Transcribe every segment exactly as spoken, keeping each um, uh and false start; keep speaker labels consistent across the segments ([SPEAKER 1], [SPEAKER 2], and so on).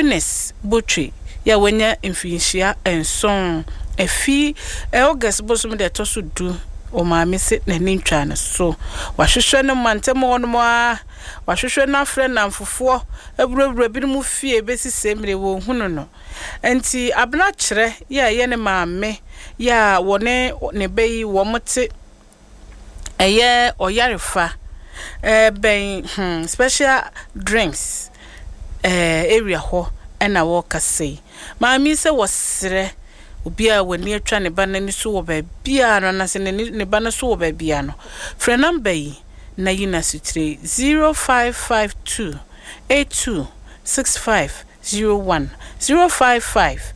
[SPEAKER 1] Eunice Butchie ya wenya mfinhia enson efi August bosom de to so du o ma me se na nintwa ne so wahwehwe ne mantem wonmo a wahwehwe na frɛ na mfofo aburebure bi mu fie besi semre wo hunu no enti abna kyerɛ ya ye ne maame ya wone ne beyi wo mote eye oyarefa eh ben hmm, special drinks eh area ho ena wo kase maami se wosre obi a wani atwa ne ba nani so wo ba bia no na se ne ba na so wo ba bia no frɛ number yi na yina sutre zero five five two eight two six five zero one zero five five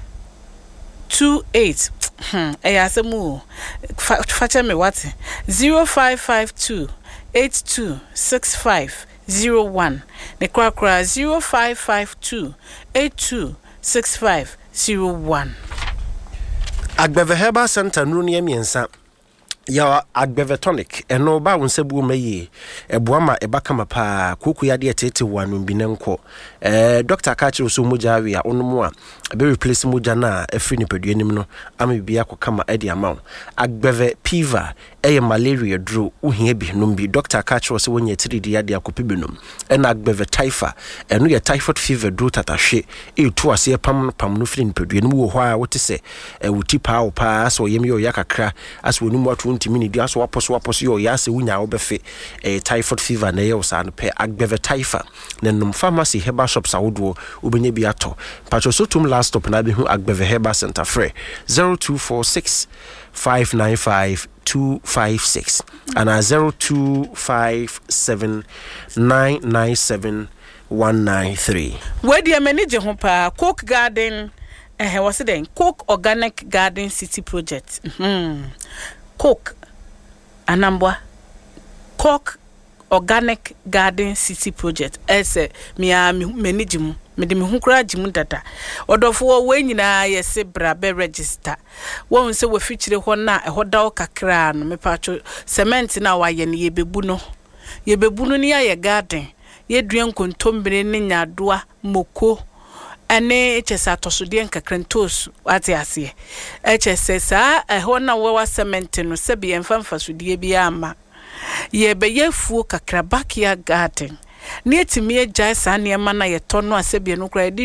[SPEAKER 1] two eight hmm eya semu facha me what zero five five two eight two six five zero one ne kwakra zero five five two eight two six five zero one.
[SPEAKER 2] Agbeve Herbal Center no ne miensa ya Agbeve tonic eno ba wonsebu mayi eboama ebakama pa koku ya de tete wanu binenko eh Doctor Kachi so muja wi a onomu a be replace muja na afri ni peduanim no amebia kokama edi amaw Agbeve Piva eye malaria dro uhia bi no bi Doctor Kachi so wonya tiridi ya de akopibenum ena Agbeve Typha eno ye typhoid fever dro tatahwe e tu ase pam pam no fri ni peduanim wo ho a wote se e wuti pa o pa so yemi yo yakakra as wonu atu ntimi ni dia so waposo waposo yo ya se wunya wo befe e typhoid fever na ye usa no pe Agbeve Typha na num pharmacy herbal shops awodo obenye bi ato pacho so tum last stop na be hu Agbeve Herbal Center free zero two four six five nine five two five six and a zero two five seven nine nine seven one nine three.
[SPEAKER 1] Where the manager ho pa Coke Garden eh what's it then Coke Organic Garden City Project. Mhm. Coke Anambwa Coke Organic Garden City Project ese me a manage mu me de me hu kra gimu dada odofo we nyina yese bra be register won se we feature ho na e hoda o kakra no me pacho cement na wa ye ne yebebu no yebebu no ne ya garden ye duan kontombere ne nyadoa moko ane echesa tosodie nkakrantos ate ase echesa eho na we wa cement no se bi emfamfa sodie bi ama ye be yefuo kakra backyard garden ne etimi agya sa ne ma na ye tono ase bi no kra